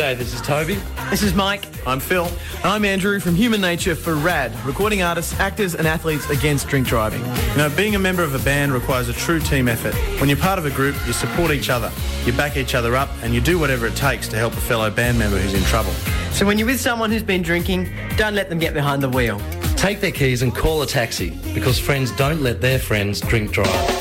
G'day, this is Toby. This is Mike. I'm Phil. And I'm Andrew from Human Nature for RAD, recording artists, actors and athletes against drink driving. You know, being a member of a band requires a true team effort. When you're part of a group, you support each other, you back each other up and you do whatever it takes to help a fellow band member who's in trouble. So when you're with someone who's been drinking, don't let them get behind the wheel. Take their keys and call a taxi because friends don't let their friends drink drive.